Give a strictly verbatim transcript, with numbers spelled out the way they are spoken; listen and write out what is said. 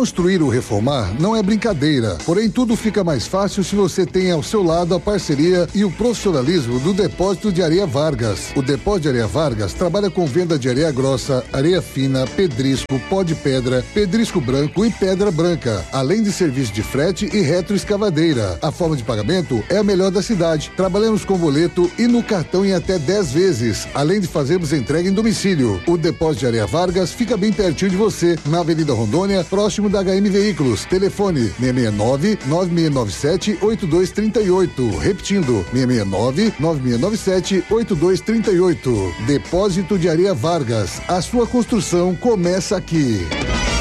Construir ou reformar não é brincadeira, porém tudo fica mais fácil se você tem ao seu lado a parceria e o profissionalismo do Depósito de Areia Vargas. O Depósito de Areia Vargas trabalha com venda de areia grossa, areia fina, pedrisco, pó de pedra, pedrisco branco e pedra branca, além de serviço de frete e retroescavadeira. A forma de pagamento é a melhor da cidade. Trabalhamos com boleto e no cartão em até dez vezes, além de fazermos entrega em domicílio. O Depósito de Areia Vargas fica bem pertinho de você, na Avenida Rondônia, próximo da H M Veículos. Telefone seis seis nove, nove seis nove sete, oito dois três oito. Repetindo, seis seis nove, nove seis nove sete, oito dois três oito. Depósito de Areia Vargas. A sua construção começa aqui.